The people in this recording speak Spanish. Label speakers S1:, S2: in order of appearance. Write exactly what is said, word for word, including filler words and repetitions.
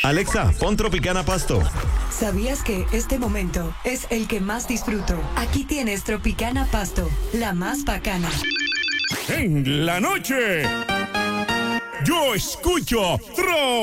S1: Alexa, pon Tropicana Pasto.
S2: ¿Sabías que este momento es el que más disfruto? Aquí tienes Tropicana Pasto, la más bacana.
S3: En la noche, yo escucho Tro